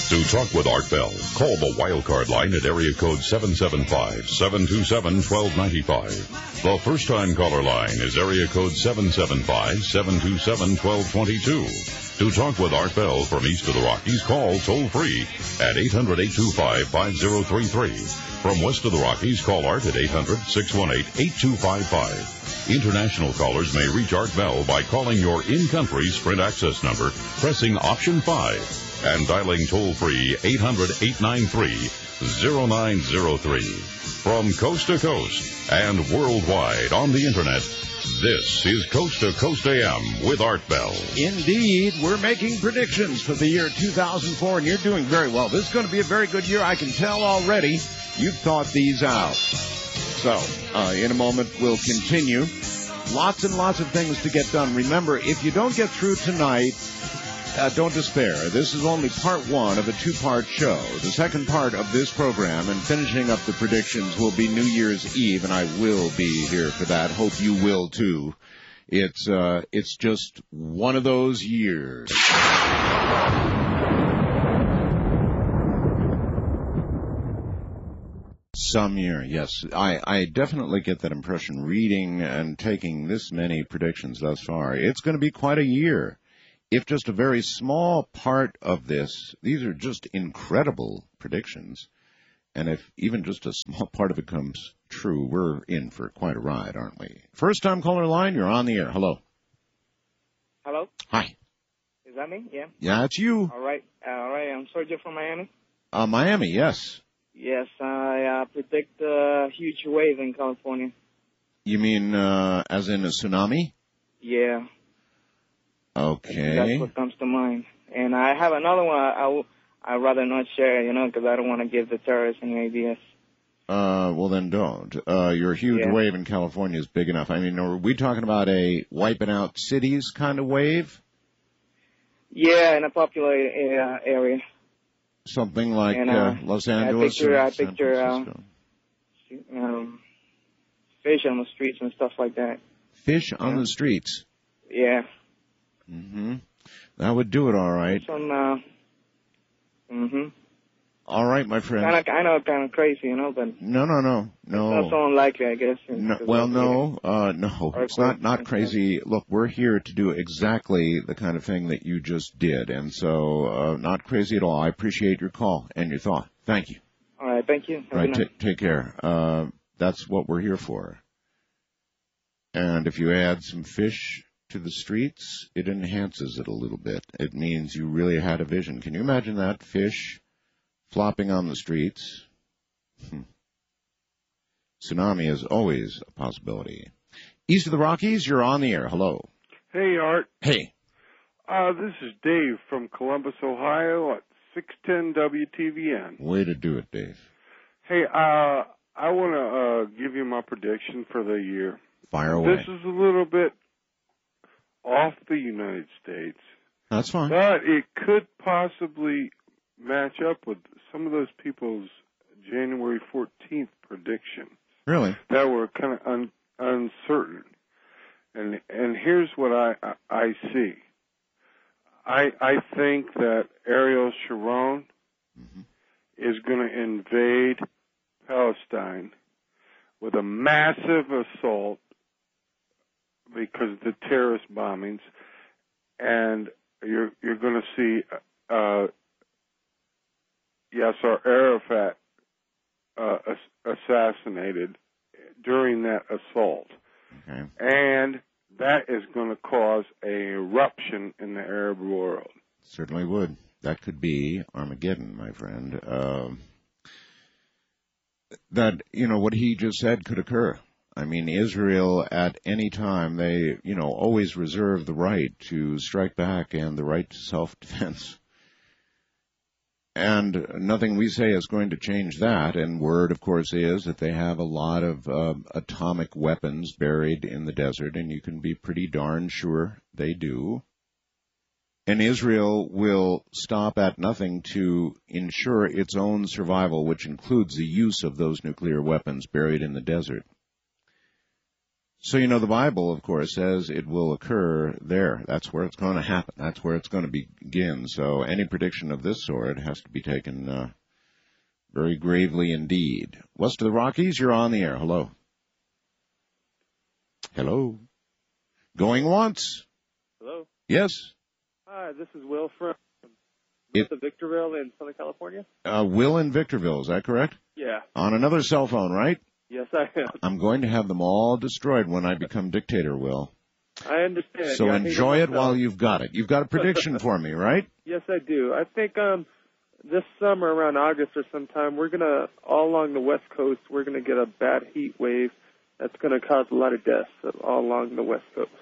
To talk with Art Bell, call the wildcard line at area code 775-727-1295. The first-time caller line is area code 775-727-1222. To talk with Art Bell from east of the Rockies, call toll-free at 800-825-5033. From west of the Rockies, call Art at 800-618-8255. International callers may reach Art Bell by calling your in-country Sprint access number, pressing option 5. And dialing toll-free 800-893-0903. From coast to coast and worldwide on the Internet, this is Coast to Coast AM with Art Bell. Indeed, we're making predictions for the year 2004, and you're doing very well. This is going to be a very good year. I can tell already you've thought these out. So, in a moment, we'll continue. Lots and lots of things to get done. Remember, if you don't get through tonight, don't despair. This is only part one of a two-part show. The second part of this program and finishing up the predictions will be New Year's Eve, and I will be here for that. Hope you will, too. It's just one of those years. Some year, yes. I definitely get that impression reading and taking this many predictions thus far. It's going to be quite a year. If just a very small part of this, these are just incredible predictions, and if even just a small part of it comes true, we're in for quite a ride, aren't we? First-time caller line, you're on the air. Hello. Hello? Hi. Is that me? Yeah? Yeah, it's you. All right. I'm Sergio from Miami. Miami, yes. Yes, I predict a huge wave in California. You mean as in a tsunami? Yeah. Okay. That's what comes to mind. And I have another one I'd rather not share, because I don't want to give the terrorists any ideas. Well, then don't. Your huge wave in California is big enough. I mean, are we talking about a wiping out cities kind of wave? Yeah, in a populated area. Something like Los Angeles I picture fish on the streets and stuff like that. Fish on the streets? Yeah. Mm-hmm. That would do it, all right. All right, my friend. I know, kind of crazy, but... No. It's not so unlikely, I guess. No. It's not crazy. Look, we're here to do exactly the kind of thing that you just did, and so not crazy at all. I appreciate your call and your thought. Thank you. All right, thank you. All right, take care. That's what we're here for. And if you add some fish to the streets, it enhances it a little bit. It means you really had a vision. Can you imagine that? Fish flopping on the streets. Tsunami is always a possibility. East of the Rockies, you're on the air. Hello. Hey, Art. Hey. This is Dave from Columbus, Ohio at 610 WTVN. Way to do it, Dave. Hey, I want to give you my prediction for the year. Fire away. This is a little bit off the United States. That's fine. But it could possibly match up with some of those people's January 14th predictions. Really? That were kind of uncertain. And here's what I see. I think that Ariel Sharon is going to invade Palestine with a massive assault because of the terrorist bombings, and you're going to see Yasser Arafat assassinated during that assault. Okay. And that is going to cause an eruption in the Arab world. Certainly would. That could be Armageddon, my friend. What he just said could occur. I mean, Israel at any time, they, always reserve the right to strike back and the right to self-defense. And nothing we say is going to change that. And word, of course, is that they have a lot of atomic weapons buried in the desert, and you can be pretty darn sure they do. And Israel will stop at nothing to ensure its own survival, which includes the use of those nuclear weapons buried in the desert. So, you know, the Bible, of course, says it will occur there. That's where it's going to happen. That's where it's going to begin. So any prediction of this sort has to be taken very gravely indeed. West of the Rockies, you're on the air. Hello. Hello. Going once. Hello. Yes. Hi, this is Will from Victorville in Southern California. Will in Victorville, is that correct? Yeah. On another cell phone, right? Yes, I am. I'm going to have them all destroyed when I become dictator, Will. I understand. So yeah, enjoy it while you've got it. You've got a prediction for me, right? Yes, I do. I think this summer, around August or sometime, we're going to, all along the West Coast, we're going to get a bad heat wave that's going to cause a lot of deaths all along the West Coast.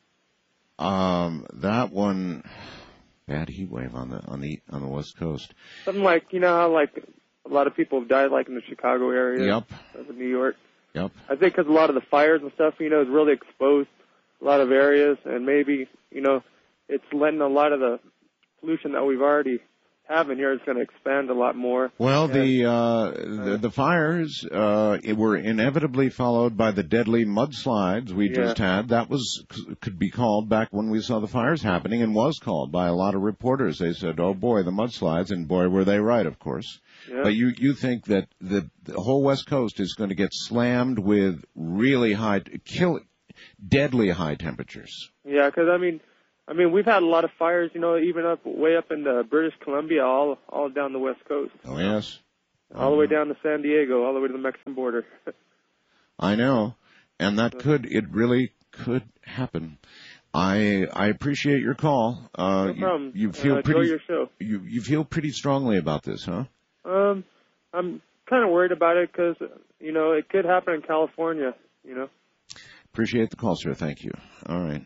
That one, bad heat wave on the West Coast. Something like, you know how, like, a lot of people have died, like, in the Chicago area. Yep. Of New York. Yep. I think because a lot of the fires and stuff, you know, is really exposed a lot of areas, and maybe, you know, it's letting a lot of the pollution that we've already having here is going to expand a lot more. Well, the fires were inevitably followed by the deadly mudslides we just had. That could be called back when we saw the fires happening, and was called by a lot of reporters. They said, "Oh boy, the mudslides," and boy, were they right, of course. Yeah. But you think that the whole West Coast is going to get slammed with really deadly high temperatures? Yeah, because I mean, we've had a lot of fires, you know, even way up in British Columbia, all down the West Coast. Oh, yes. All the way down to San Diego, all the way to the Mexican border. I know. And it really could happen. I appreciate your call. No problem. You feel enjoy your show. You feel pretty strongly about this, huh? I'm kind of worried about it because, you know, it could happen in California, you know. Appreciate the call, sir. Thank you. All right.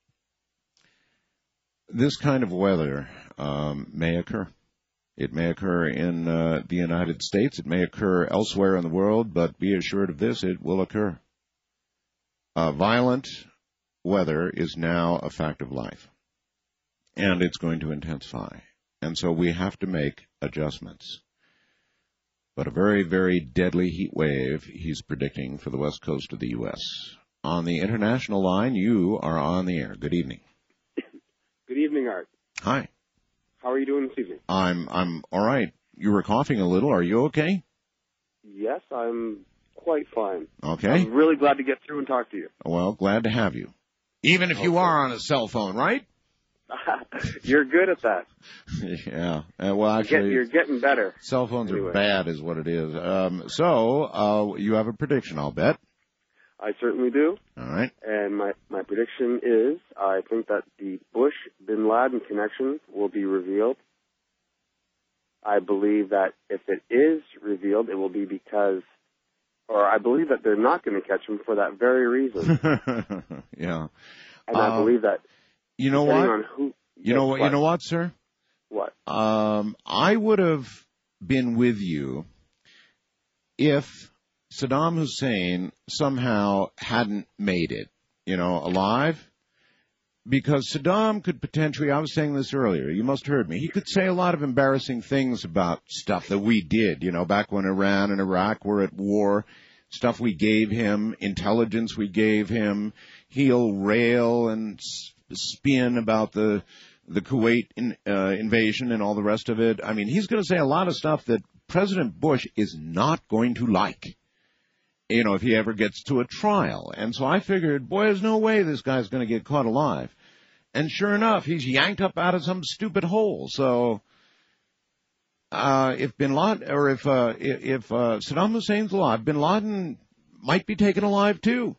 This kind of weather may occur. It may occur in the United States. It may occur elsewhere in the world, but be assured of this, it will occur. Violent weather is now a fact of life, and it's going to intensify. And so we have to make adjustments. But a very, very deadly heat wave he's predicting for the west coast of the U.S. On the international line, you are on the air. Good evening. Good evening, Art. Hi. How are you doing this evening? I'm all right. You were coughing a little. Are you okay? Yes, I'm quite fine. Okay. I'm really glad to get through and talk to you. Well, glad to have you. Even if you are on a cell phone, right? You're good at that. Yeah. Well, actually, you're getting better. Cell phones are bad, is what it is. So you have a prediction, I'll bet. I certainly do. All right. And my prediction is I think that the Bush-Bin Laden connection will be revealed. I believe that if it is revealed, it will be I believe that they're not going to catch him for that very reason. Yeah. And I believe that. You know what? You know what, sir? What? I would have been with you if Saddam Hussein somehow hadn't made it, alive. Because Saddam could potentially, I was saying this earlier, you must have heard me, he could say a lot of embarrassing things about stuff that we did, back when Iran and Iraq were at war, stuff we gave him, intelligence we gave him. He'll rail and spin about the Kuwait invasion and all the rest of it. I mean, he's going to say a lot of stuff that President Bush is not going to like, if he ever gets to a trial. And so I figured, boy, there's no way this guy's going to get caught alive. And sure enough, he's yanked up out of some stupid hole. So if Bin Laden, or if Saddam Hussein's alive, Bin Laden might be taken alive too.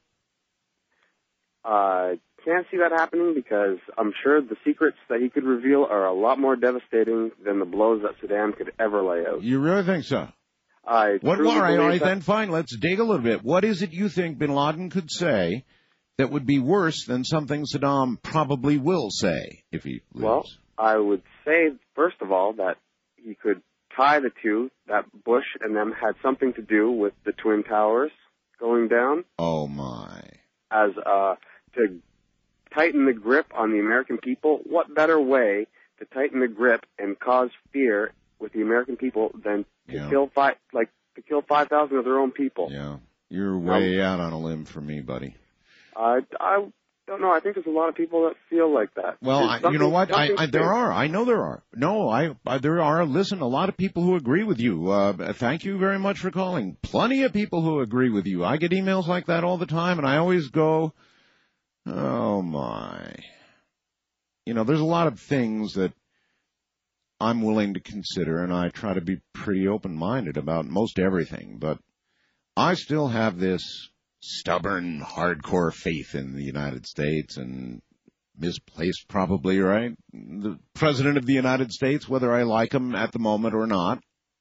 Can't see that happening because I'm sure the secrets that he could reveal are a lot more devastating than the blows that Saddam could ever lay out. You really think so? All right, then fine. Let's dig a little bit. What is it you think Bin Laden could say that would be worse than something Saddam probably will say if he lives? Well, I would say, first of all, that he could tie the two, that Bush and them had something to do with the Twin Towers going down. Oh, my. As to tighten the grip on the American people, what better way to tighten the grip and cause fear with the American people than to kill 5,000 of their own people? Yeah, you're way out on a limb for me, buddy. I don't know. I think there's a lot of people that feel like that. Well, you know what? There are. I know there are. No, there are. Listen, a lot of people who agree with you. Thank you very much for calling. Plenty of people who agree with you. I get emails like that all the time, and I always go, oh, my. You know, there's a lot of things that I'm willing to consider, and I try to be pretty open-minded about most everything, but I still have this stubborn, hardcore faith in the United States, and misplaced probably, right? The President of the United States, whether I like him at the moment or not.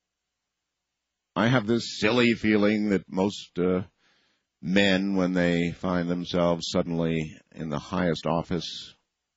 I have this silly feeling that most men, when they find themselves suddenly in the highest office,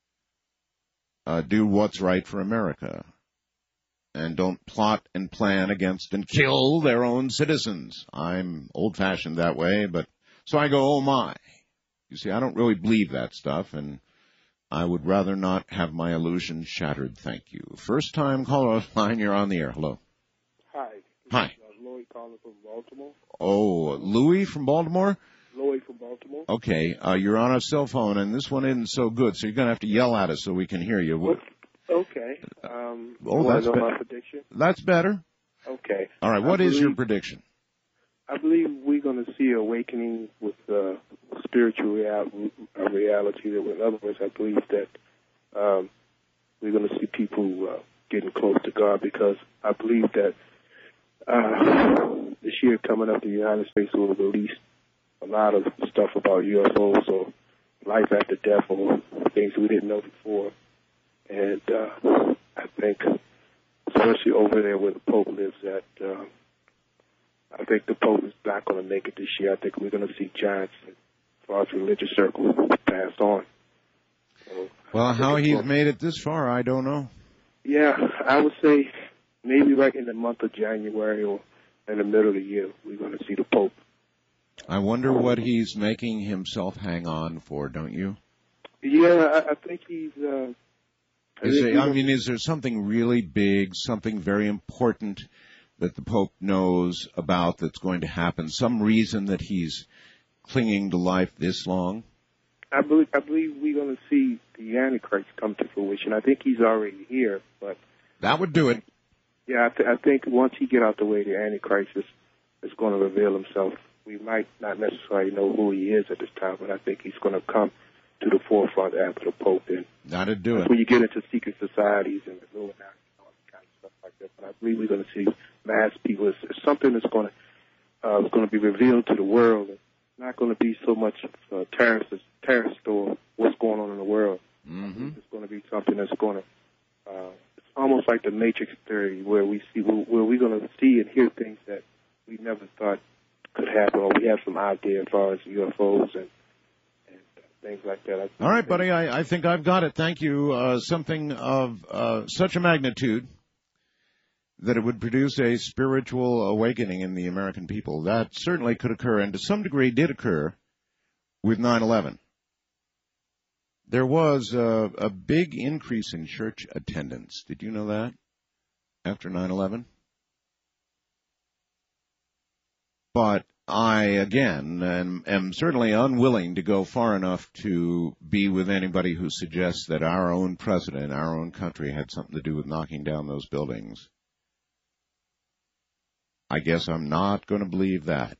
do what's right for America and don't plot and plan against and kill their own citizens. I'm old-fashioned that way, but so I go, oh, my. You see, I don't really believe that stuff, and I would rather not have my illusions shattered, thank you. First-time caller line, you're on the air. Hello. Hi. Hi. This is Louis calling from Baltimore. Oh, Louis from Baltimore? Louis from Baltimore. Okay, you're on a cell phone, and this one isn't so good, so you're going to have to yell at us so we can hear you. Okay. That's my prediction? That's better. Okay. All right, what is your prediction? I believe we're going to see awakening with spiritual reality. In other words, I believe that we're going to see people getting close to God, because I believe that this year coming up, the United States will release a lot of stuff about UFOs or life after death or things we didn't know before. And I think, especially over there where the Pope lives at, I think the Pope is not going to make it this year. I think we're going to see giants as far as religious circles pass on. So, well, how he's made it this far, I don't know. Yeah, I would say maybe right in the month of January or in the middle of the year, we're going to see the Pope. I wonder what he's making himself hang on for, don't you? Yeah, I think he's... is there something really big, something very important that the Pope knows about that's going to happen? Some reason that he's clinging to life this long? I believe we're going to see the Antichrist come to fruition. I think he's already here, but... That would do it. Yeah, I think once he get out the way, the Antichrist is going to reveal himself. We might not necessarily know who he is at this time, but I think he's going to come to the forefront after the Pope. And that'd do it. When you get into secret societies and the Illuminati and all that kind of stuff like that, but I believe we're going to see mass people. It's something that's going to be revealed to the world. It's not going to be so much terrorist or what's going on in the world. Mm-hmm. It's going to be something that's going to it's almost like the Matrix theory, where we're going to see and hear things that we never thought could happen, or we have some idea as far as UFOs and things like that. All right, buddy, I think I've got it. Thank you. Something of such a magnitude that it would produce a spiritual awakening in the American people. That certainly could occur, and to some degree did occur with 9/11. There was a big increase in church attendance. Did you know that? After 9/11? But I, again, am certainly unwilling to go far enough to be with anybody who suggests that our own president, our own country, had something to do with knocking down those buildings. I guess I'm not going to believe that.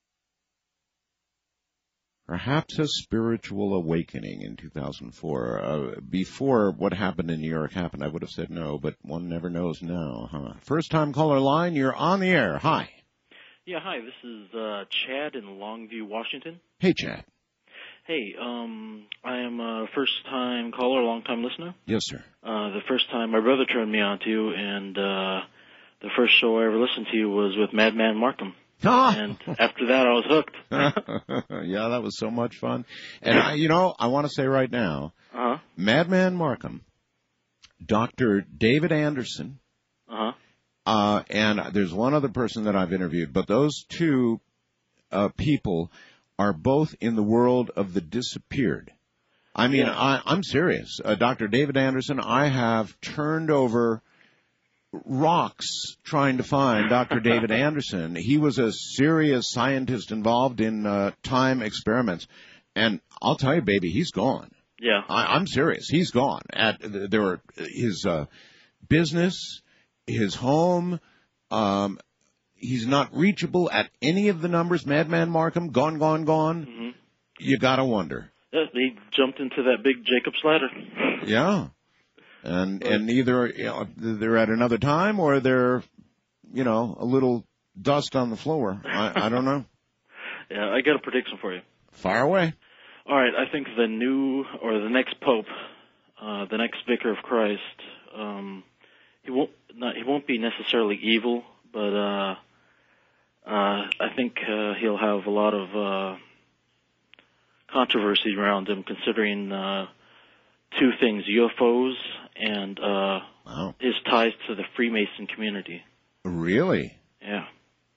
Perhaps a spiritual awakening in 2004. Before what happened in New York happened, I would have said no, but one never knows now, huh? First-time caller line, you're on the air. Hi. Yeah, hi, this is Chad in Longview, Washington. Hey, Chad. Hey, I am a first-time caller, long-time listener. Yes, sir. The first time my brother turned me on to you, and the first show I ever listened to was with Madman Markham. And after that, I was hooked. Yeah, that was so much fun. And, I want to say right now, Madman Markham, Dr. David Anderson, and there's one other person that I've interviewed, but those two people are both in the world of the disappeared. I mean, yeah. I'm serious. Dr. David Anderson, I have turned over rocks trying to find Dr. David Anderson. He was a serious scientist involved in time experiments. And I'll tell you, baby, he's gone. Yeah. I'm serious. He's gone. His business, his home, he's not reachable at any of the numbers. Madman Markham, gone. Mm-hmm. You got to wonder. Yeah, he jumped into that big Jacob's ladder. Yeah. And either they're at another time or they're, a little dust on the floor. I don't know. Yeah, I got a prediction for you. Fire away. All right, I think the next pope, the next vicar of Christ, he won't be necessarily evil, but I think he'll have a lot of controversy around him, considering two things: UFOs and his ties to the Freemason community. Really? Yeah.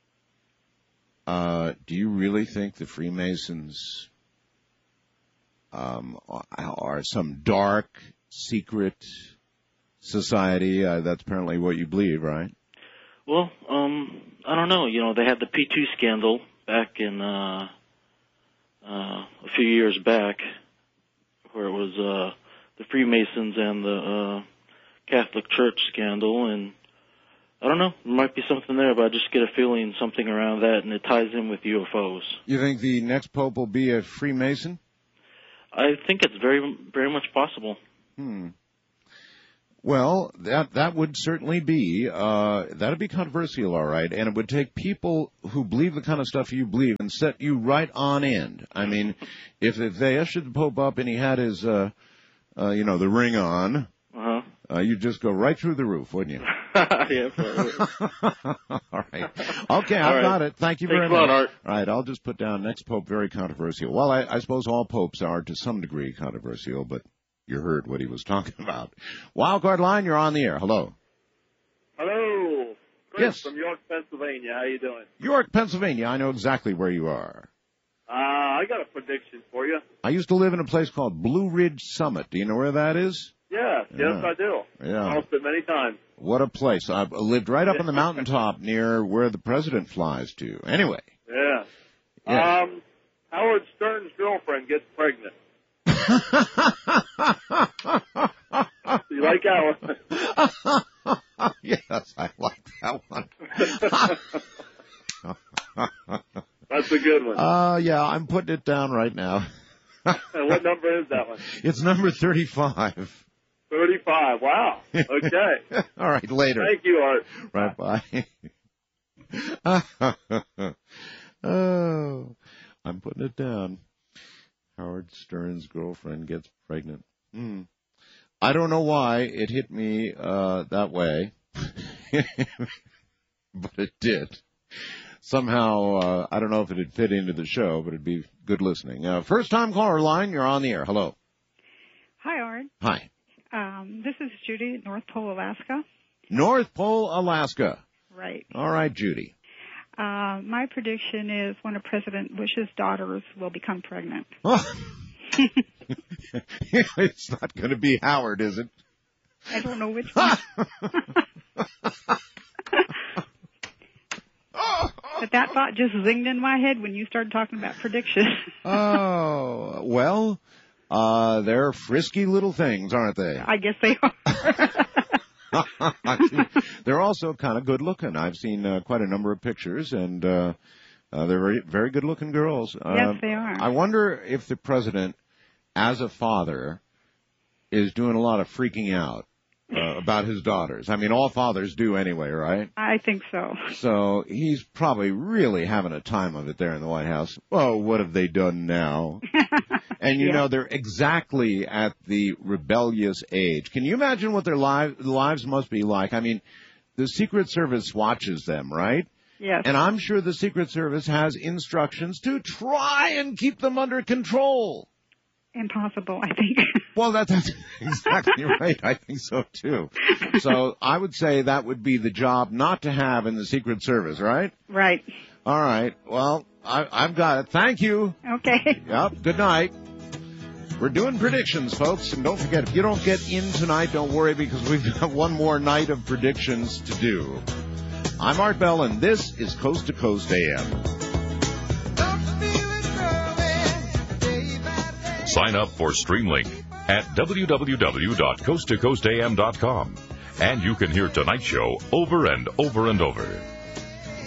Do you really think the Freemasons are some dark, secret society? That's apparently what you believe, right? Well, I don't know. They had the P2 scandal back in a few years back, where it was the Freemasons and the Catholic Church scandal, and I don't know. There might be something there, but I just get a feeling something around that, and it ties in with UFOs. You think the next pope will be a Freemason? I think it's very, very much possible. Well, that would certainly be that'd be controversial, all right, and it would take people who believe the kind of stuff you believe and set you right on end. I mean, if they ushered the Pope up and he had his the ring on, you'd just go right through the roof, wouldn't you? Yeah. All right. Okay, I've got it. Thank you very much. Art. All right, I'll just put down next pope very controversial. Well, I suppose all popes are to some degree controversial, but you heard what he was talking about. Wildcard line, you're on the air. Hello. Hello. Chris Yes. from York, Pennsylvania. How you doing? York, Pennsylvania. I know exactly where you are. I got a prediction for you. I used to live in a place called Blue Ridge Summit. Do you know where that is? Yes, I do. Yeah. I've been many times. What a place. I lived right up on the mountaintop near where the president flies to. Anyway. Yeah. Yes. Howard Stern's girlfriend gets pregnant. You like that one? Yes, I like that one. That's a good one. Yeah, I'm putting it down right now. What number is that one? It's number 35. 35. Wow. Okay. All right, later. Thank you, Art. Right, bye. Oh, I'm putting it down. Howard Stern's girlfriend gets pregnant. I don't know why it hit me that way, but it did. Somehow, I don't know if it'd fit into the show, but it'd be good listening. First-time caller line, you're on the air. Hello. Hi, Art. Hi. This is Judy, North Pole, Alaska. North Pole, Alaska. Right. All right, Judy. My prediction is one of President Bush's daughters will become pregnant. Oh. It's not going to be Howard, is it? I don't know which one. But that thought just zinged in my head when you started talking about predictions. Oh, well, they're frisky little things, aren't they? I guess they are. They're also kind of good looking. I've seen quite a number of pictures, and they're very, very good looking girls. Yes, they are. I wonder if the president, as a father, is doing a lot of freaking out about his daughters. I mean, all fathers do anyway, right? I think so. So he's probably really having a time of it there in the White House. Oh, what have they done now? And, you know, they're exactly at the rebellious age. Can you imagine what their lives must be like? I mean, the Secret Service watches them, right? Yes. And I'm sure the Secret Service has instructions to try and keep them under control. Impossible, I think. Well, that's exactly right. I think so, too. So I would say that would be the job not to have in the Secret Service, right? Right. All right. Well, I've got it. Thank you. Okay. Yep. Good night. We're doing predictions, folks. And don't forget, if you don't get in tonight, don't worry, because we've got one more night of predictions to do. I'm Art Bell, and this is Coast to Coast AM. Sign up for Streamlink at www.coasttocoastam.com, and you can hear tonight's show over and over and over.